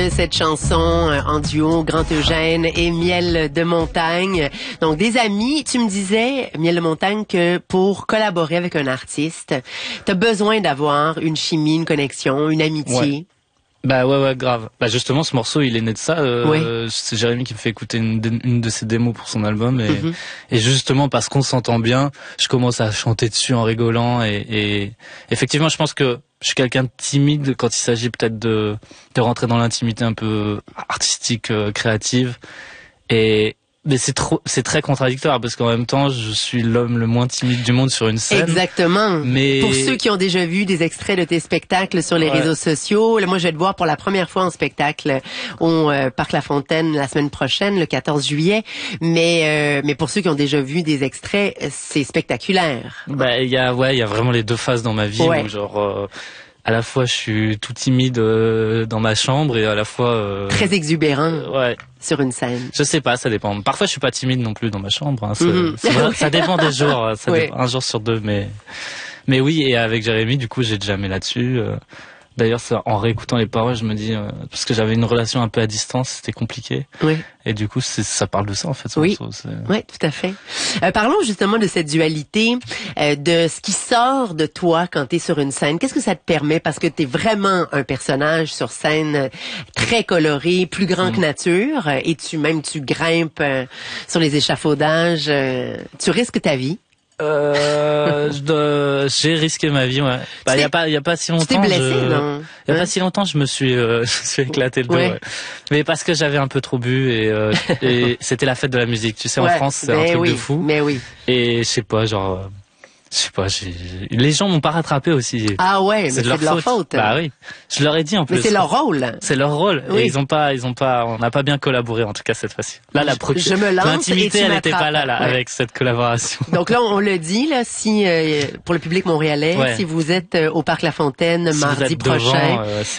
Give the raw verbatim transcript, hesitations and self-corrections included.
Cette chanson en duo, Grand Eugène et Miel de Montagne. Donc, des amis, tu me disais, Miel de Montagne, que pour collaborer avec un artiste, t'as besoin d'avoir une chimie, une connexion, une amitié. Ouais. Bah ouais, ouais, grave. Bah justement, ce morceau, il est né de ça. Euh, oui. C'est Jérémy qui me fait écouter une, une de ses démos pour son album. Et, mm-hmm. et justement, parce qu'on s'entend bien, je commence à chanter dessus en rigolant. Et, et effectivement, je pense que je suis quelqu'un de timide quand il s'agit peut-être de, de rentrer dans l'intimité un peu artistique, euh, créative. Et mais c'est trop, c'est très contradictoire parce qu'en même temps, je suis l'homme le moins timide du monde sur une scène. Exactement. Mais pour ceux qui ont déjà vu des extraits de tes spectacles sur les ouais. réseaux sociaux, là, moi, je vais te voir pour la première fois en spectacle au euh, Parc La Fontaine la semaine prochaine, le quatorze juillet. Mais euh, mais pour ceux qui ont déjà vu des extraits, c'est spectaculaire. Bah il y a ouais, il y a vraiment les deux phases dans ma vie. Ouais. Où, genre. Euh, à la fois je suis tout timide euh, dans ma chambre et à la fois euh, très exubérant euh, ouais. sur une scène. Je sais pas, ça dépend. Parfois je suis pas timide non plus dans ma chambre. Hein. Mm-hmm. Ça, ça dépend des jours. Ça ouais. dépend, un jour sur deux, mais mais oui. Et avec Jérémy, du coup, j'ai jamais là-dessus. Euh, D'ailleurs, ça, en réécoutant les paroles, je me dis euh, parce que j'avais une relation un peu à distance, c'était compliqué. Oui. Et du coup, c'est, ça parle de ça en fait. Oui. Morceau, oui, tout à fait. Euh, parlons justement de cette dualité, euh, de ce qui sort de toi quand t'es sur une scène. Qu'est-ce que ça te permet? Parce que t'es vraiment un personnage sur scène très coloré, plus grand mmh. que nature, et tu même tu grimpes euh, sur les échafaudages. Euh, tu risques ta vie. Euh, je, j'ai risqué ma vie, ouais. Bah, il y a pas, il y a pas si longtemps. Tu t'es blessé, je, non? Il y a hein? pas si longtemps, je me suis, euh, je me suis éclaté le dos, ouais. ouais. Mais parce que j'avais un peu trop bu et, euh, et c'était la fête de la musique. Tu sais, ouais, en France, c'est un truc oui, de fou. Mais oui. Et je sais pas, genre, euh, je sais pas, j'ai... les gens m'ont pas rattrapé aussi. Ah ouais, c'est mais de c'est leur de leur faute. faute. Bah oui, je leur ai dit en plus. Mais c'est leur rôle. C'est leur rôle. Oui. Et ils ont pas, ils ont pas, on n'a pas bien collaboré en tout cas cette fois-ci. Là, la pro... je me lance l'intimité, et tu elle n'était pas là, là, ouais. avec cette collaboration. Donc là, on, on le dit là, si euh, pour le public montréalais, ouais. si vous êtes euh, au Parc La Fontaine si mardi vous êtes prochain. Devant, euh,